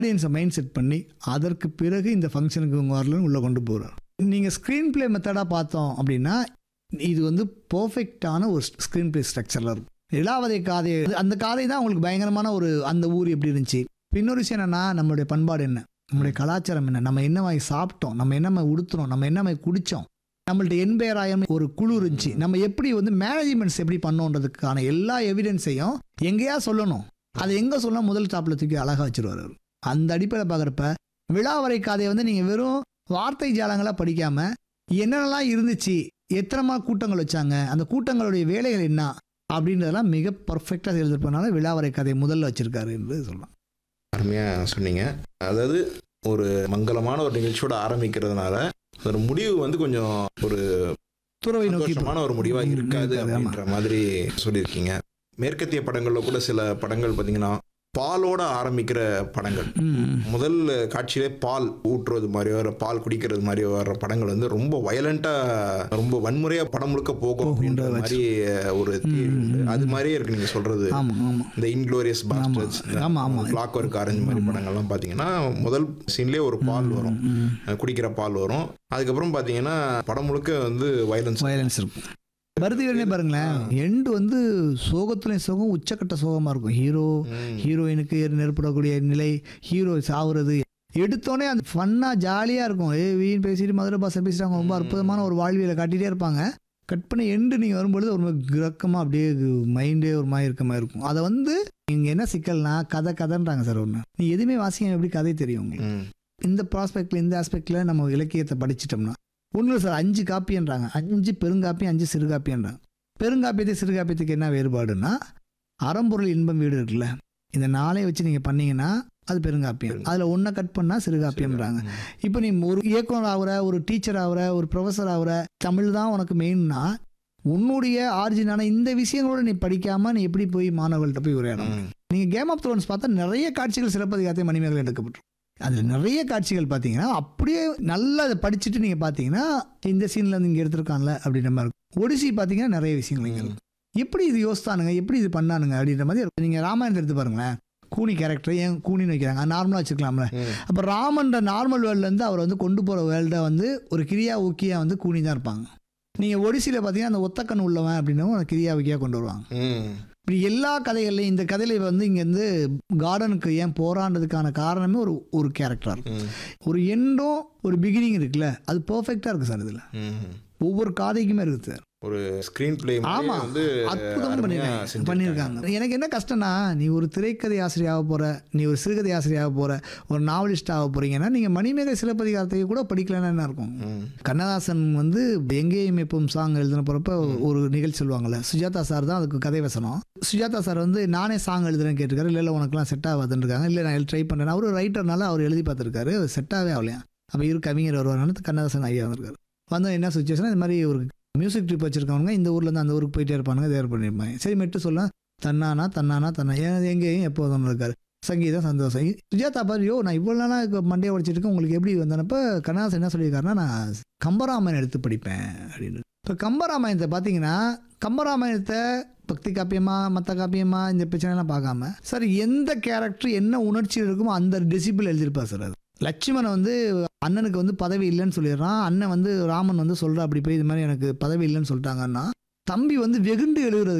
ஆடியன்ஸை mind set பண்ணி அதற்கு பிறகு இந்த ஃபங்க்ஷனுக்கு இவங்க வரலன்னு உள்ளே கொண்டு போகிறார். நீங்கள் ஸ்க்ரீன் பிளே மெத்தடாக பார்த்தோம் அப்படின்னா இது வந்து பர்ஃபெக்டான ஒரு ஸ்க்ரீன் பிளே ஸ்ட்ரக்சரில் இருக்கும். இலாவதை காதை, அந்த காதை தான் உங்களுக்கு பயங்கரமான ஒரு அந்த ஊர் எப்படி இருந்துச்சு. இன்னொரு விஷயம் என்னென்னா, நம்மளுடைய பண்பாடு என்ன, நம்மளுடைய கலாச்சாரம் என்ன, நம்ம என்ன மாதிரி சாப்பிட்டோம், நம்ம என்ன மாதிரி உடுத்துறோம், நம்ம என்ன மாதிரி குடித்தோம், நம்மள்ட்ட 80,000 ஒரு குழு இருந்துச்சு, நம்ம எப்படி வந்து மேனேஜ்மெண்ட்ஸ் எப்படி பண்ணோன்றதுக்கான எல்லா எவிடன்ஸையும் எங்கேயா சொல்லணும். அதை எங்கே சொல்லணும், முதல் ஸ்டாப்பில் தூக்கி அழகாக வச்சுருவார். அந்த அடிப்படையில் பார்க்குறப்ப விழாவரை காதையை வந்து நீங்கள் வெறும் வார்த்தை ஜாலங்களாக படிக்காமல் என்னென்னலாம் இருந்துச்சு, எத்தனை கூட்டங்கள் வச்சாங்க, அந்த கூட்டங்களுடைய வேலைகள் என்ன அப்படின்றதெல்லாம் மிக பர்ஃபெக்டாக எழுதிருப்பதுனால விழாவரை கதையை முதல்ல வச்சுருக்காரு என்று சொல்லலாம். அருமையாக சொன்னீங்க. அதாவது ஒரு மங்களமான ஒரு நிகழ்ச்சியோட ஆரம்பிக்கிறதுனால ஒரு முடிவு வந்து கொஞ்சம் ஒரு துறவை நோக்கியமான ஒரு முடிவாக இருக்காது அப்படின்ற மாதிரி சொல்லியிருக்கீங்க. மேற்கத்திய படங்களில் கூட சில படங்கள் பார்த்தீங்கன்னா பாலோட ஆரம்பிக்கிற படங்கள், முதல் காட்சியிலே பால் ஊற்றுறது மாதிரியோ பால் குடிக்கிறது மாதிரியோ வர்ற படங்கள் வந்து ரொம்ப வயலண்டா, ரொம்ப வன்முறையா படம் முழுக்க போகும் அப்படின்ற மாதிரி ஒரு அது மாதிரியே இருக்கு நீங்க சொல்றது. இந்த Inglourious pastors, clock work orange மாதிரி படங்கள்லாம் பார்த்தீங்கன்னா முதல் சீன்லேயே ஒரு பால் வரும், குடிக்கிற பால் வரும். அதுக்கப்புறம் பார்த்தீங்கன்னா படம் முழுக்க வந்து வயலன்ஸ் இருக்கும். பருத்திவீரனே பாருங்களேன், எண்டு வந்து சோகத்துலேயும் சோகம், உச்சக்கட்ட சோகமாக இருக்கும். ஹீரோயினுக்கு நெருப்படக்கூடிய நிலை, ஹீரோ சாவுறது, எடுத்தோடனே அந்த ஃபன்னாக ஜாலியாக இருக்கும். வீண் பேசிட்டு மதுரை பாசை பேசிட்டாங்க, ரொம்ப அற்புதமான ஒரு வாழ்வியலை காட்டிகிட்டே இருப்பாங்க. கட் பண்ணி எண்டு நீங்கள் வரும்பொழுது ஒரு கிரக்கமாக அப்படியே மைண்டே ஒரு மாதிரி இருக்க மாதிரி இருக்கும். அதை வந்து இங்கே என்ன சிக்கல்னா கதைன்றாங்க சார். ஒன்று நீ எதுவுமே வாசிக்க எப்படி கதை தெரியும் உங்களுக்கு. இந்த ப்ராஸ்பெக்டில், இந்த ஆஸ்பெக்டில் நம்ம இலக்கியத்தை படிச்சிட்டோம்னா ஒன்றும் சார் 5 காப்பின்றாங்க, 5 பெருங்காப்பி, 5 சிறுகாப்பின்றாங்க. பெருங்காப்பியத்தை சிறுகாப்பியத்துக்கு என்ன வேறுபாடுன்னா, அறம்பொருள் இன்பம் வீடு இருக்குல்ல, இந்த 4 வச்சு நீங்கள் பண்ணீங்கன்னா அது பெருங்காப்பியம், அதில் ஒன்றை கட் பண்ணால் சிறுகாப்பியம்ன்றாங்க. இப்போ நீ ஒரு இயக்குனர் ஆகிற, ஒரு டீச்சர் ஆகிற, ஒரு ப்ரொஃபஸர் ஆகிற, தமிழ் தான் உனக்கு மெயின்னா உன்னுடைய ஆரிஜினான இந்த விஷயங்களோட நீ படிக்காமல் நீ எப்படி போய் மாணவர்கள்ட்ட போய் உரையாடணும். நீங்கள் கேம் ஆஃப் த்ரோன்ஸ் பார்த்தா நிறைய காட்சிகள் சிலப்பதிகாரத்தை மணிமேகலை எடுக்கப்பட்டிருக்கும். அதில் நிறைய காட்சிகள் பார்த்தீங்கன்னா அப்படியே நல்லா அதை படிச்சுட்டு நீங்கள் பார்த்தீங்கன்னா இந்த சீனில் இங்கே எடுத்துருக்கான்ல அப்படின்ற மாதிரி இருக்கும். ஒடிசி பார்த்தீங்கன்னா நிறைய விஷயங்கள் இங்கே இருக்கும். எப்படி இது யோசித்தானுங்க, எப்படி இது பண்ணானுங்க அப்படின்ற மாதிரி. நீங்கள் ராமாயணத்தை எடுத்து பாருங்களேன், கூனி கேரக்டர் ஏன் கூனின்னு வைக்கிறாங்க, நார்மலாக வச்சுக்கலாம்ல. அப்போ ராமன்ற நார்மல் வேர்ல்டுலேருந்து அவர் வந்து கொண்டு போகிற வேர்ல்டை வந்து ஒரு கிரியா ஊக்கியாக வந்து கூனி தான் இருப்பாங்க. நீங்கள் ஒடிசியில் பார்த்தீங்கன்னா அந்த ஒத்தக்கண் உள்ளவன் அப்படின்னு கிரியா ஊக்கியாக கொண்டு வருவாங்க. இப்படி எல்லா கதைகள்லையும் இந்த கதையில வந்து இங்கேருந்து கார்டனுக்கு ஏன் போராண்டதுக்கான காரணமே ஒரு கேரக்டராக இருக்கும். ஒரு எண்டும் ஒரு பிகினிங் இருக்குல்ல, அது பர்ஃபெக்டாக இருக்குது சார். இதில் ஒவ்வொரு காதைக்குமே இருக்குது சார். ஒரு ஸ்க்ரீன் பிளே வந்து அற்புதமாக பண்ணியிருக்காங்க. எனக்கு என்ன கஷ்டம்னா, நீ ஒரு திரைக்கதை ஆசிரியராக போகிற, நீ ஒரு சிறுகதை ஆசிரியராக போகிற, ஒரு நாவலிஸ்ட் ஆக போகிறீங்கன்னா நீங்கள் மணிமேகலை சிலப்பதிகாரத்தை கூட படிக்கலன்னா என்ன இருக்கும். கண்ணதாசன் வந்து எங்கேயும் எப்பவும் சாங் எழுதின போகிறப்ப ஒரு நிகழ்ச்சி சொல்லுவாங்கள்ல, சுஜாதா சார் தான் அதுக்கு கதை வசனம். சுஜாதா சார் வந்து நானே சாங் எழுதுறேன்னு கேட்டிருக்காரு. இல்லை உனக்குலாம் செட் ஆகாதுன்னு இருக்காங்க. இல்லை நான் ட்ரை பண்ணுறேன். அவர் ரைட்டர்னால அவர் எழுதி பார்த்துருக்காரு, அது செட்டாகவே ஆகலையா. அப்போ கவிஞர் வருவாங்க, கண்ணதாசன் ஐயா வந்திருக்காரு. வந்து என்ன சுச்சுவேஷன், இது மாதிரி ஒரு மியூசிக் ட்ரிப் வச்சுருக்கவங்க இந்த ஊர்லேருந்து அந்த ஊருக்கு போயிட்டே இருப்பானுங்க, தேர் பண்ணியிருப்பாங்க. சரி மெட்டு சொல்ல தன்னானா எங்கேயும் எப்போதும் இருக்காரு, சங்கீதம் சந்தோஷம். சுஜாதா பாரு, நான் இவ்வளோ நாளாக மண்டையை உடைச்சிட்டு இருக்கேன், உங்களுக்கு எப்படி வந்தனப்போ கண்ணதாசன் என்ன சொல்லியிருக்காருன்னா, நான் கம்பராமாயணம் எடுத்து படிப்பேன் அப்படின்னு. இப்போ கம்பராமாயணத்தை பார்த்தீங்கன்னா, கம்பராமாயணத்தை பக்தி காப்பியமா மற்ற காப்பியமா இந்த பிரச்சனைலாம் பார்க்காம சார் எந்த கேரக்டர் என்ன உணர்ச்சி இருக்குமோ அந்த டெசிபிள் எழுதியிருப்பா சார். அது லட்சுமணை வந்து அண்ணனுக்கு வந்து பதவி இல்லைன்னு சொல்லிடுறான். அண்ணன் வந்து ராமன் வந்து சொல்கிறா அப்படி போய் இது மாதிரி எனக்கு பதவி இல்லைன்னு சொல்லிட்டாங்கன்னா, தம்பி வந்து வெகுண்டு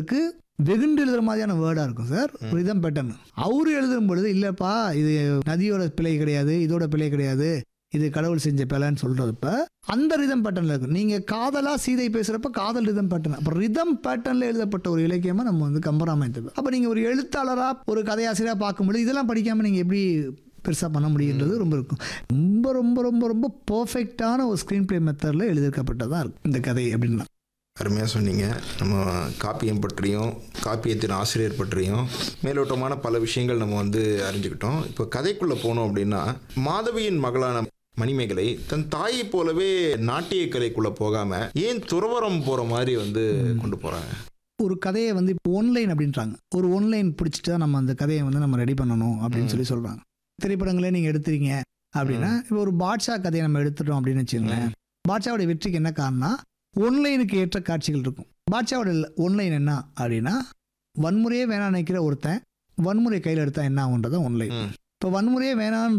எழுதுற மாதிரியான வேர்டாக இருக்கும் சார். ரிதம் பேட்டர்ன் அவரு எழுதும் பொழுது இல்லைப்பா இது நதியோட பிழை கிடையாது, இதோட பிழை கிடையாது, இது கடவுள் செஞ்ச பிழைன்னு சொல்கிறப்ப அந்த ரிதம் பேட்டர்னில் இருக்கும். நீங்கள் காதலாக சீதை பேசுகிறப்ப காதல் ரிதம் பேட்டர்ன். அப்போ ரிதம் பேட்டர்னில் எழுதப்பட்ட ஒரு இலக்கியமாக நம்ம வந்து கம்பராமாயணத்துக்கு. அப்போ நீங்கள் ஒரு எழுத்தாளராக ஒரு கதையாசிரியராக பார்க்கும்பொழுது இதெல்லாம் படிக்காமல் நீங்கள் எப்படி பெருசாக பண்ண முடியுன்றது ரொம்ப இருக்கும். ரொம்ப ரொம்ப ரொம்ப ரொம்ப பர்ஃபெக்டான ஒரு ஸ்க்ரீன் பிளே மெத்தடில் எழுதியிருக்கப்பட்டதாக இருக்கும் இந்த கதை அப்படின்னா. அருமையாக சொன்னீங்க. நம்ம காப்பியம் பற்றியும் காப்பியத்தின் ஆசிரியர் பற்றியும் மேலோட்டமான பல விஷயங்கள் நம்ம வந்து அறிஞ்சுக்கிட்டோம். இப்போ கதைக்குள்ளே போனோம் அப்படின்னா, மாதவியின் மகளான மணிமேகலை தன் தாயை போலவே நாட்டிய கலைக்குள்ளே போகாமல் ஏன் துறவரம் போகிற மாதிரி வந்து கொண்டு போகிறாங்க. ஒரு கதையை வந்து இப்போ ஒன்லைன் அப்படின்றாங்க. ஒரு ஒன்லைன் பிடிச்சிட்டு தான் நம்ம அந்த கதையை வந்து நம்ம ரெடி பண்ணணும் அப்படின்னு சொல்லி சொல்கிறாங்க. திரைப்படங்களே நீங்கள் எடுத்துறீங்க அப்படின்னா, இப்போ ஒரு பாட்ஷா கதையை நம்ம எடுத்துட்டோம் அப்படின்னு வச்சுக்கோங்களேன். பாட்ஷாவோட வெற்றிக்கு என்ன காரணம்னா, ஒன்லைனுக்கு ஏற்ற காட்சிகள் இருக்கும். பாட்ஷாவோட ஒன்லைன் என்ன அப்படின்னா, வன்முறையே வேணாம் நினைக்கிற ஒருத்தன் வன்முறை கையில் எடுத்தா என்ன ஆகுன்றதான் ஒன்லைன். இப்போ வன்முறையே வேணான்னு